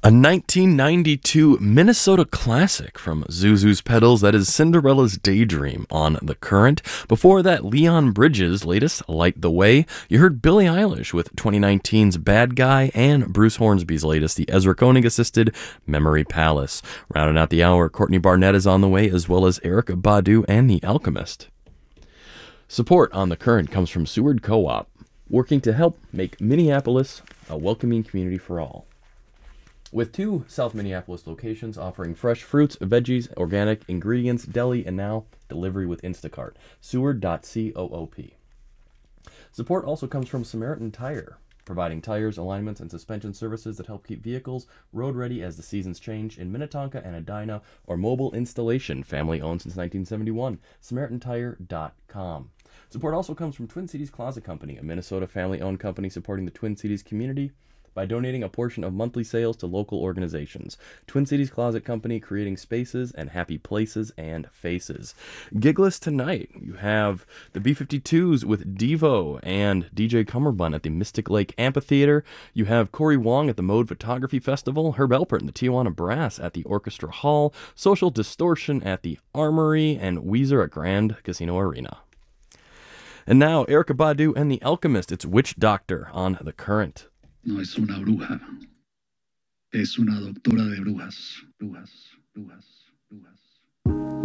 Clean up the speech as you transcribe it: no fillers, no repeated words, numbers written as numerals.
A 1992 Minnesota classic from Zuzu's Pedals, that is Cinderella's Daydream on The Current. Before that, Leon Bridges' latest, Light the Way. You heard Billie Eilish with 2019's Bad Guy, and Bruce Hornsby's latest, the Ezra Koenig-assisted Memory Palace. Rounding out the hour, Courtney Barnett is on the way, as well as Erykah Badu and The Alchemist. Support on The Current comes from Seward Co-op, working to help make Minneapolis a welcoming community for all. With 2 South Minneapolis locations offering fresh fruits, veggies, organic ingredients, deli, and now delivery with Instacart. Seward.coop. Support also comes from Samaritan Tire, providing tires, alignments, and suspension services that help keep vehicles road ready as the seasons change in Minnetonka and Edina, or mobile installation, family owned since 1971. SamaritanTire.com. Support also comes from Twin Cities Closet Company, a Minnesota family-owned company supporting the Twin Cities community by donating a portion of monthly sales to local organizations. Twin Cities Closet Company, creating spaces and happy places and faces. Gigless tonight, you have the B-52s with Devo and DJ Cummerbund at the Mystic Lake Amphitheater. You have Corey Wong at the Mode Photography Festival, Herb Alpert and the Tijuana Brass at the Orchestra Hall, Social Distortion at the Armory, and Weezer at Grand Casino Arena. And now, Erykah Badu and The Alchemist. It's Witch Doctor on The Current. No es una bruja, es una doctora de brujas, brujas, brujas.